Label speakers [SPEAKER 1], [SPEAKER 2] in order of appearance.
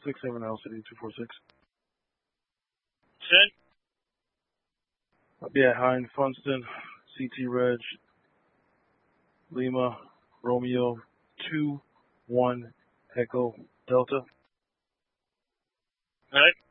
[SPEAKER 1] 67L City 246.
[SPEAKER 2] Send.
[SPEAKER 1] I'll be at Hine Funston, CT Reg, Lima, Romeo 2-1 Echo Delta.
[SPEAKER 2] All right.